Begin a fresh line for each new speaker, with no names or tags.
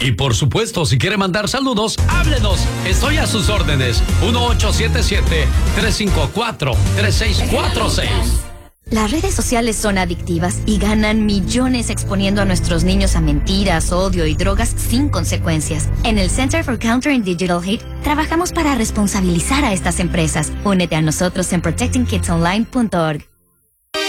Y por supuesto, si quiere mandar saludos, háblenos. Estoy a sus órdenes. 1877-354-3646.
Las redes sociales son adictivas y ganan millones exponiendo a nuestros niños a mentiras, odio y drogas sin consecuencias. En el Center for Countering Digital Hate trabajamos para responsabilizar a estas empresas. Únete a nosotros en protectingkidsonline.org.